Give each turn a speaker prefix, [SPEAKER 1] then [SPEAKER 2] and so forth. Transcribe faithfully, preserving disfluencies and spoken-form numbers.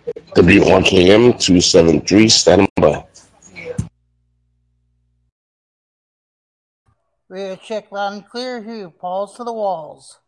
[SPEAKER 1] W one K M two seven three, standing by.
[SPEAKER 2] Radio check loud and clear. Here, Paul's to the walls.